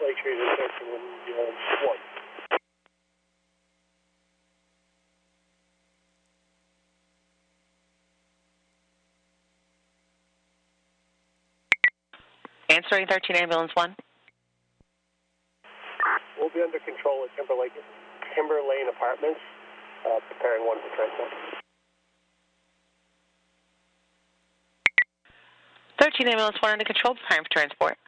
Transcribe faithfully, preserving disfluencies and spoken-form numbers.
Lake Street intersection with one. Answering thirteen ambulance one. We'll be under control at Timberlake, Timber Lane Apartments, uh, preparing one for transport. thirteen ambulance one under control, preparing for transport.